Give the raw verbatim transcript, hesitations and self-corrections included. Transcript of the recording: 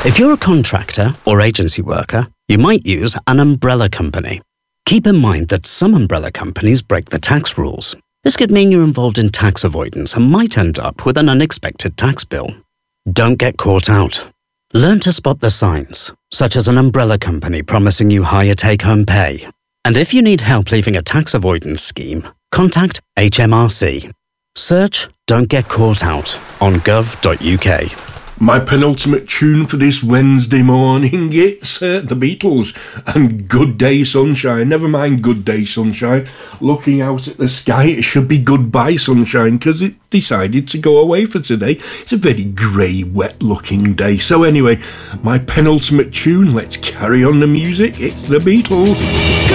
If you're a contractor or agency worker, you might use an umbrella company. Keep in mind that some umbrella companies break the tax rules. This could mean you're involved in tax avoidance and might end up with an unexpected tax bill. Don't get caught out. Learn to spot the signs, such as an umbrella company promising you higher take-home pay. And if you need help leaving a tax avoidance scheme, contact H M R C. Search Don't Get Caught Out on gov dot U K. My penultimate tune for this Wednesday morning, it's uh, the Beatles and Good Day Sunshine. Never mind Good Day Sunshine. Looking out at the sky, it should be Goodbye Sunshine because it decided to go away for today. It's a very grey, wet-looking day. So anyway, my penultimate tune, let's carry on the music. It's the Beatles.